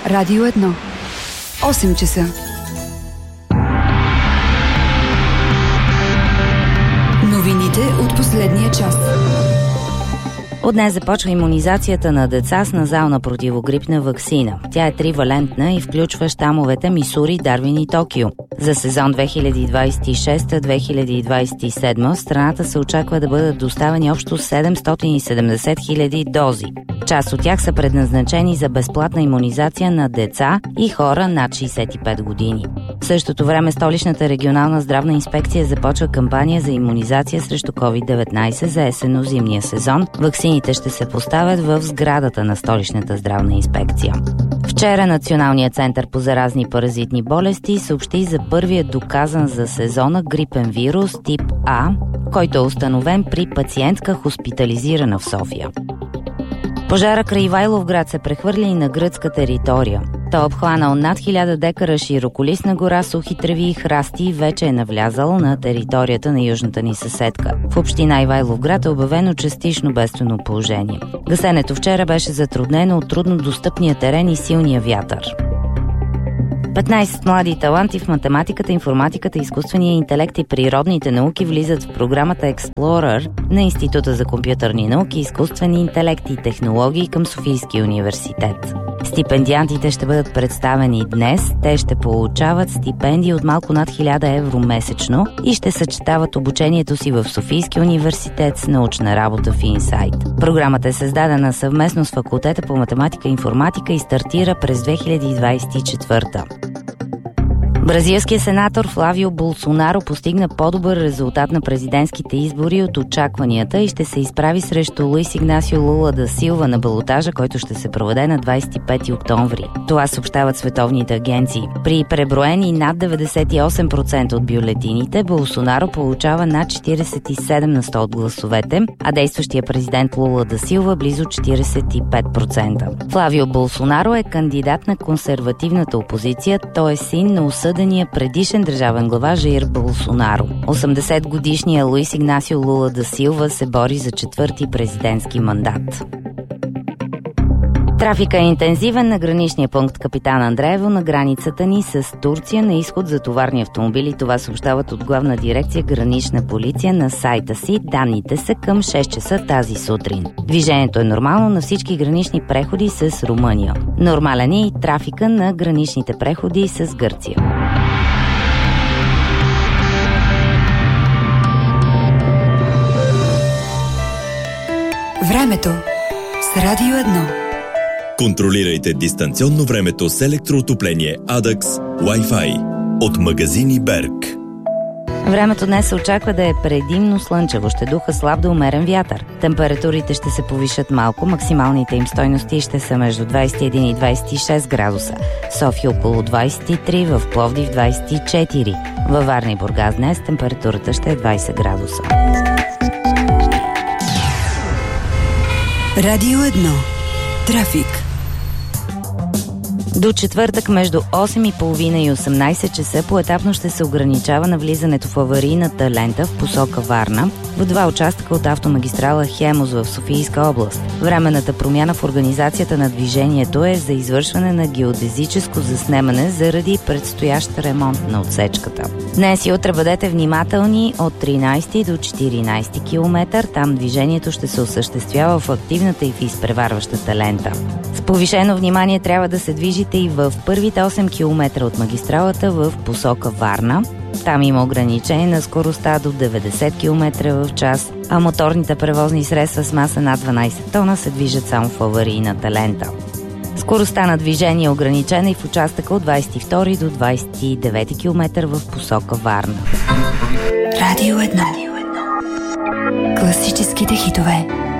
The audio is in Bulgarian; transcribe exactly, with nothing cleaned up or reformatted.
Радио едно. осем часа. Новините от последния час. От днес започва имунизацията на деца с назална противогрипна ваксина. Тя е тривалентна и включва щамовете Мисури, Дарвин и Токио. За сезон две хиляди двадесет и шеста - две хиляди двадесет и седма в страната се очаква да бъдат доставени общо седемстотин и седемдесет хиляди дози. Част от тях са предназначени за безплатна имунизация на деца и хора над шейсет и пет години. В същото време Столичната регионална здравна инспекция започва кампания за имунизация срещу ковид деветнадесет за есенно-зимния сезон. Ваксините ще се поставят в сградата на Столичната здравна инспекция. Вчера Националният център по заразни паразитни болести съобщи за първия доказан за сезона грипен вирус тип А, който е установен при пациентка хоспитализирана в София. Пожара край Ивайловград се прехвърли и на гръцка територия. Той е обхванал над хиляда декара широколистна гора, сухи треви и храсти и вече е навлязал на територията на южната ни съседка. В община Ивайловград е обявено частично бедствено положение. Гасенето вчера беше затруднено от трудно достъпния терен и силния вятър. петнадесет млади таланти в математиката, информатиката, изкуствения интелект и природните науки влизат в програмата Explorer на Института за компютърни науки, изкуствени интелект и технологии към Софийския университет. Стипендиантите ще бъдат представени днес. Те ще получават стипендии от малко над хиляда евро месечно и ще съчетават обучението си в Софийския университет с научна работа в Инсайт. Програмата е създадена съвместно с факултета по математика и информатика и стартира през две хиляди двадесет и четвърта. Бразилският сенатор Флавио Болсонаро постигна по-добър резултат на президентските избори от очакванията и ще се изправи срещу Луис Игнасио Лула да Силва на балотажа, който ще се проведе на двадесет и пети октомври. Това съобщават световните агенции. При преброени над деветдесет и осем процента от бюлетините, Болсонаро получава над четиридесет и седем на сто от гласовете, а действащия президент Лула да Силва близо четиридесет и пет процента. Флавио Болсонаро е кандидат на консервативната опозиция, той е син на осъдения предишен държавен глава Жаир Болсонаро. осемдесетгодишният Луис Игнасио Лула да Силва се бори за четвърти президентски мандат. Трафика е интензивен на граничния пункт Капитан Андреево на границата ни с Турция на изход за товарни автомобили. Това съобщават от Главна дирекция Гранична полиция на сайта си. Данните са към шест часа тази сутрин. Движението е нормално на всички гранични преходи с Румъния. Нормален е и трафика на граничните преходи с Гърция. Времето с Радио едно. Контролирайте дистанционно времето с електроотопление Адакс Wi-Fi от магазини Берг. Времето днес се очаква да е предимно слънчево. Ще духа слаб до умерен вятър. Температурите ще се повишат малко. Максималните им стойности ще са между двадесет и един и двадесет и шест градуса. София около двадесет и три, в Пловдив двадесет и четири. Във Варна и Бургас днес температурата ще е двадесет градуса. Радио едно. Трафик. До четвъртък между осем и половина и осемнадесет часа поетапно ще се ограничава навлизането в аварийната лента в посока Варна в два участъка от автомагистрала Хемус в Софийска област. Временната промяна в организацията на движението е за извършване на геодезическо заснемане заради предстоящ ремонт на отсечката. Днес и утре бъдете внимателни от тринадесети до четиринадесети километър. Там движението ще се осъществява в активната и в изпреварващата лента. С повишено внимание трябва да се движите и в първите осем километра от магистралата в посока Варна. Там има ограничение на скоростта до деветдесет километра в час, а моторните превозни средства с маса над дванадесет тона се движат само в аварийната лента. Скоростта на движение е ограничена и в участъка от двадесет и втори до двадесет и девети километър в посока Варна. Радио едно. Класическите хитове.